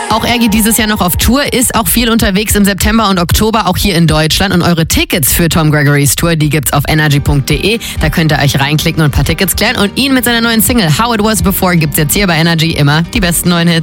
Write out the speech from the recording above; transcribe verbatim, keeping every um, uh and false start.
Auch er geht dieses Jahr noch auf Tour, ist auch viel unterwegs im September und Oktober, auch hier in Deutschland. Und eure Tickets für Tom Gregorys Tour, die gibt's auf energy punkt de. Da könnt ihr euch reinklicken und ein paar Tickets klären. Und ihn mit seiner neuen Single How It Was Before gibt's jetzt hier bei Energy immer die besten neuen Hits.